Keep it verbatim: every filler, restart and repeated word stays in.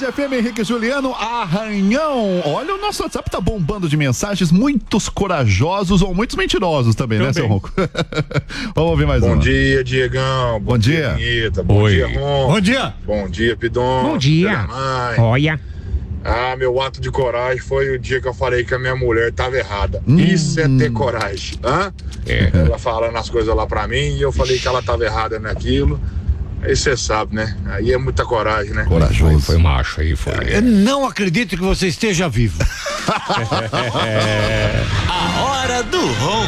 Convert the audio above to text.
F M, Henrique e Juliano, Arranhão. Olha, o nosso WhatsApp tá bombando de mensagens, muitos corajosos ou muitos mentirosos também, também. né, seu Ronco? Vamos ouvir mais um. Bom uma. dia, Diegão. Bom, Bom dia. Vinheta. Bom Oi. dia, Ronco. Bom dia. Bom dia, Pidon. Bom dia. Olha. Ah, meu ato de coragem foi o dia que eu falei que a minha mulher tava errada. Hum. Isso é ter coragem. Hã? É. Ela falando as coisas lá pra mim e eu falei que ela tava errada naquilo. Aí você sabe, né? Aí é muita coragem, né? Corajoso. Foi, foi macho aí, foi. Eu não acredito que você esteja vivo. A hora do Ronco.